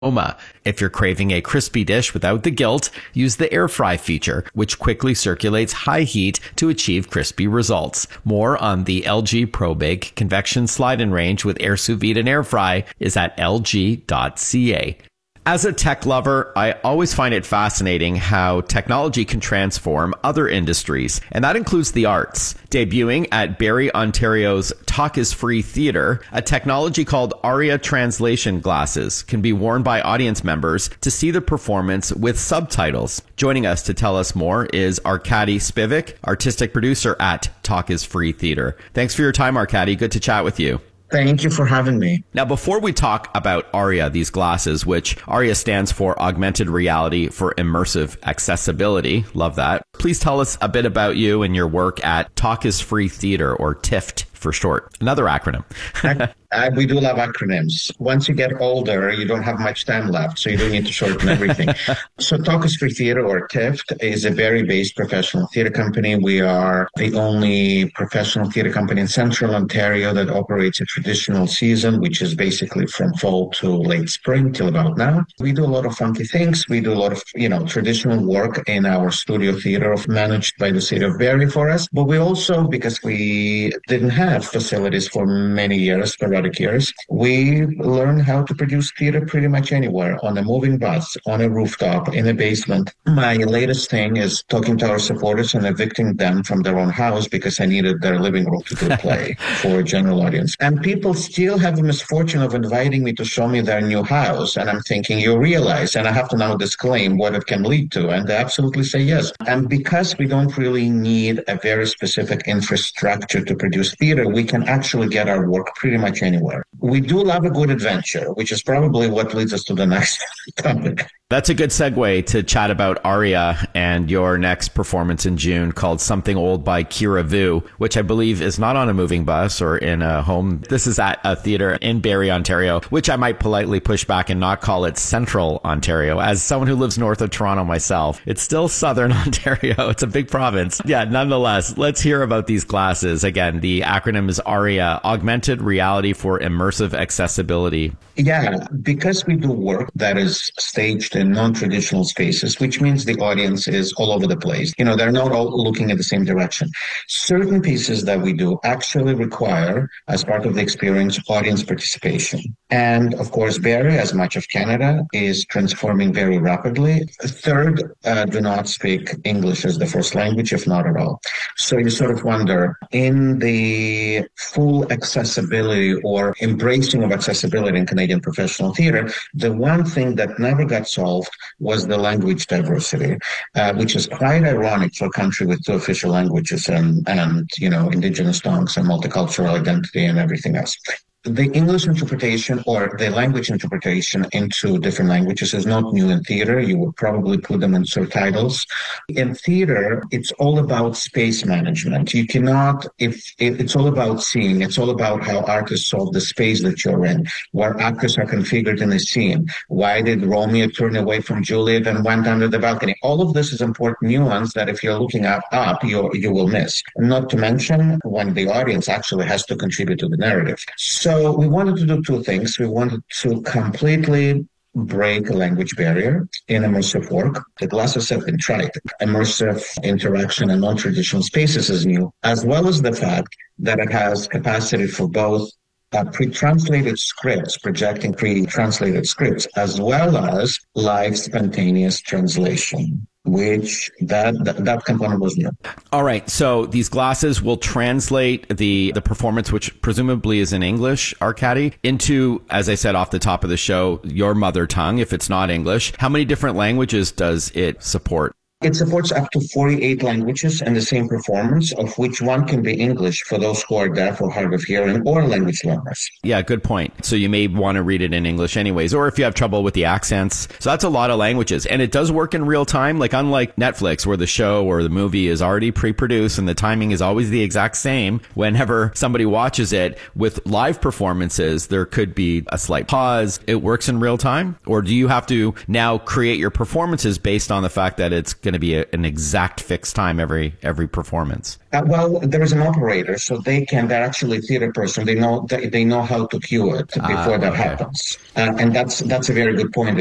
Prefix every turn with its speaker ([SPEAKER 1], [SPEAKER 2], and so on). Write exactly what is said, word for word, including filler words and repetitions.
[SPEAKER 1] If you're craving a crispy dish without the guilt, use the air fry feature, which quickly circulates high heat to achieve crispy results. More on the L G ProBake convection slide and range with air sous vide and air fry is at L G dot C A. As a tech lover, I always find it fascinating how technology can transform other industries, and that includes the arts. Debuting at Barrie, Ontario's Talk is Free Theatre, a technology called Aria Translation Glasses can be worn by audience members to see the performance with subtitles. Joining us to tell us more is Arkady Spivak, artistic producer at Talk is Free Theatre. Thanks for your time, Arkady. Good to chat with you.
[SPEAKER 2] Thank you for having me.
[SPEAKER 1] Now, before we talk about Aria, these glasses, which Aria stands for Augmented Reality for Immersive Accessibility, love that. Please tell us a bit about you and your work at Talk is Free Theatre, or T I F T for short. Another acronym.
[SPEAKER 2] Uh, we do love acronyms. Once you get older, you don't have much time left, so you don't need to shorten everything. So Talk is Free Theatre, or T I F T, is a Barrie-based professional theatre company. We are the only professional theatre company in central Ontario that operates a traditional season, which is basically from fall to late spring till about now. We do a lot of funky things. We do a lot of, you know, traditional work in our studio theatre managed by the city of Barrie for us. But we also, because we didn't have facilities for many years, for years, we learn how to produce theater pretty much anywhere, on a moving bus, on a rooftop, in a basement. My latest thing is talking to our supporters and evicting them from their own house because I needed their living room to do a play for a general audience. And people still have the misfortune of inviting me to show me their new house. And I'm thinking, you realize, and I have to now disclaim what it can lead to. And they absolutely say yes. And because we don't really need a very specific infrastructure to produce theater, we can actually get our work pretty much anywhere. Anywhere. We do love a good adventure, which is probably what leads us to the next topic.
[SPEAKER 1] That's a good segue to chat about Aria and your next performance in June called Something Old by Kira Vu, which I believe is not on a moving bus or in a home. This is at a theater in Barrie, Ontario, which I might politely push back and not call it Central Ontario. As someone who lives north of Toronto myself, it's still Southern Ontario. It's a big province. Yeah, nonetheless, let's hear about these glasses. Again, the acronym is Aria, Augmented Reality for Immersive Accessibility.
[SPEAKER 2] Yeah, because we do work that is staged in non-traditional spaces, which means the audience is all over the place. You know, they're not all looking at the same direction. Certain pieces that we do actually require, as part of the experience, audience participation. And of course, Barrie, as much of Canada, is transforming very rapidly. A third uh, do not speak English as the first language, if not at all. So you sort of wonder, in the full accessibility or embracing of accessibility in Canadian professional theater, the one thing that never got solved was the language diversity, uh, which is quite ironic for a country with two official languages and, and, you know, indigenous tongues and multicultural identity and everything else. The English interpretation or the language interpretation into different languages is not new in theater. You would probably put them in subtitles. In theater, it's all about space management. You cannot, if it, it's all about seeing, it's all about how artists solve the space that you're in, where actors are configured in a scene. Why did Romeo turn away from Juliet and went under the balcony? All of this is important nuance that if you're looking up, up you you will miss. Not to mention when the audience actually has to contribute to the narrative. So So we wanted to do two things. We wanted to completely break a language barrier in immersive work. The glasses have been tried. Immersive interaction in non-traditional spaces is new, as well as the fact that it has capacity for both Uh, pre-translated scripts, projecting pre-translated scripts, as well as live spontaneous translation, which that, that that component was new.
[SPEAKER 1] All right. So these glasses will translate the, the performance, which presumably is in English, Arkady, into, as I said off the top of the show, your mother tongue, if it's not English. How many different languages does it support?
[SPEAKER 2] It supports up to forty-eight languages in the same performance, of which one can be English for those who are deaf or hard of hearing or language learners.
[SPEAKER 1] Yeah, good point. So you may want to read it in English anyways, or if you have trouble with the accents. So that's a lot of languages. And it does work in real time, like unlike Netflix, where the show or the movie is already pre-produced and the timing is always the exact same. Whenever somebody watches it, with live performances, there could be a slight pause. It works in real time? Or do you have to now create your performances based on the fact that it's going going to be a, an exact fixed time every every performance?
[SPEAKER 2] Uh, well, there is an operator, so they can. They're actually a theater person. They know they, they know how to cue it before
[SPEAKER 1] Ah,
[SPEAKER 2] that
[SPEAKER 1] okay.
[SPEAKER 2] happens, uh, and that's that's a very good point.